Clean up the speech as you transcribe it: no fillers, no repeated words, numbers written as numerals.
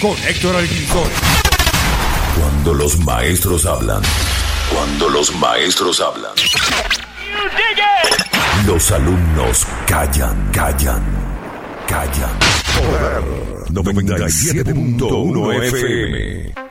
con Héctor Alguinzón. Cuando los maestros hablan. Cuando los maestros hablan. Los alumnos callan. Poder 97.1 FM.